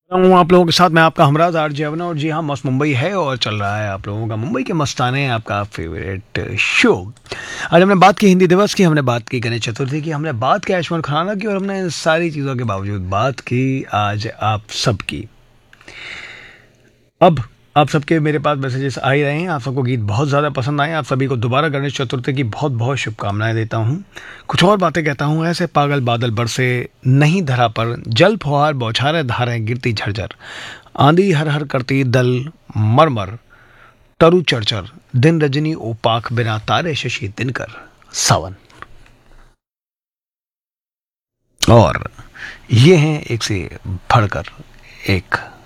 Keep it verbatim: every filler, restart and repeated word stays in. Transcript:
हूँ आप लोगों के साथ। मैं आपका हमराज आरजे अवना, और जी हाँ, मस्त मुंबई है और चल रहा है आप लोगों का मुंबई के मस्ताने, आपका फेवरेट शो। आज हमने बात की हिंदी दिवस की, हमने बात की गणेश चतुर्थी की, हमने बात की आयुष्मान खुराना की, और हमने इन सारी चीज़ों के बावजूद बात की आज आप सबकी। अब आप सबके मेरे पास मैसेजेस आ ही रहे हैं, आप सबको गीत बहुत ज़्यादा पसंद आए। आप सभी को दोबारा गणेश चतुर्थी की बहुत बहुत शुभकामनाएं देता हूँ। कुछ और बातें कहता हूँ। ऐसे पागल बादल बरसे नहीं धरा पर, जल फुहार बौछारें धारें गिरती झरझर, आंधी हर हर करती दल मरमर, तरु चरचर, दिन रजनी ओपाख बिना तारे शशि दिनकर सावन। और ये हैं एक से बढ़कर एक